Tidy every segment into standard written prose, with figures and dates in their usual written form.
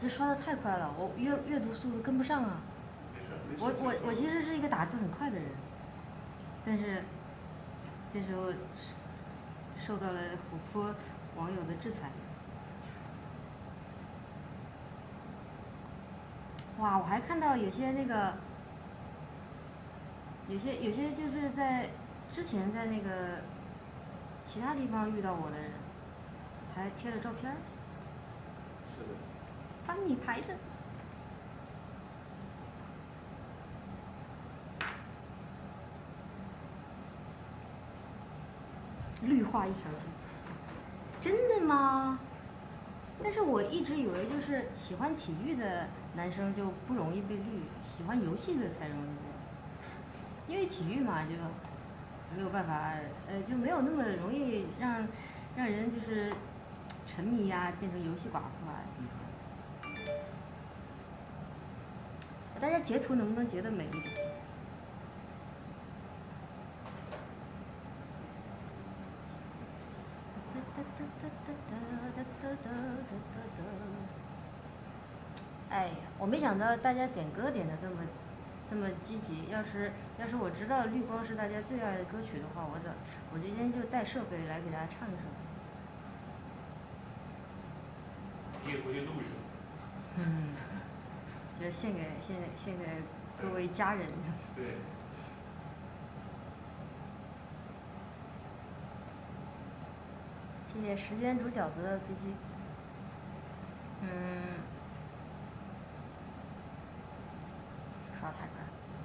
这刷的太快了，我阅读速度跟不上啊。我其实是一个打字很快的人，但是这时候受到了虎扑网友的制裁。哇，我还看到有些那个，有些就是在之前在那个其他地方遇到我的人，还贴了照片儿。 是的。 翻你牌子。绿化一条街，真的吗？但是我一直以为就是喜欢体育的男生就不容易被绿，喜欢游戏的才容易被。因为体育嘛，就没有办法，就没有那么容易让人就是沉迷呀、变成游戏寡妇啊。大家截图能不能截得美一点？哎呀，我没想到大家点歌点的这么积极。要是我知道绿光是大家最爱的歌曲的话，我今天就带设备来给大家唱一首。 你也回去录一首。 就献给各位家人。 对。 谢谢时间煮饺子的飞机。刷太快。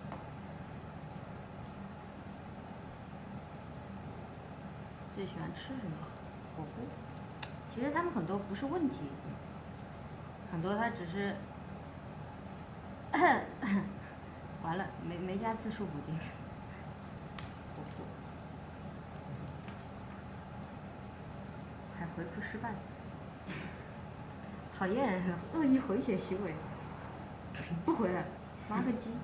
最喜欢吃什么？火锅。其实他们很多不是问题，很多他只是完了没加字数补丁。火锅。还回复失败。讨厌，恶意回血行为。不回来，挖个鸡。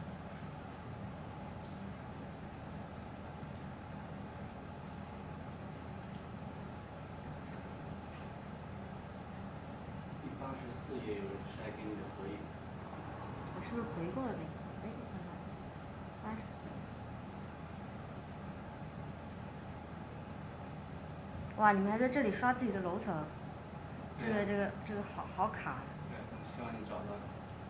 第84页有人晒给你的回应。 我是不是回过了那个？哎，看看84。哇，你们还在这里刷自己的楼层，这个好卡。 对，我希望你找到。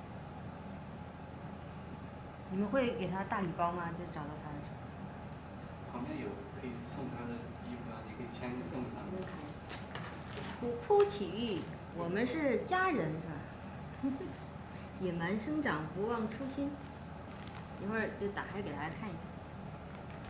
你们会给他大礼包吗？就找到他的时候。 旁边有可以送他的衣服啊，你可以签送他。 虎扑体育，我们是家人，是吧？野蛮生长，不忘初心。一会儿就打开给大家看一看。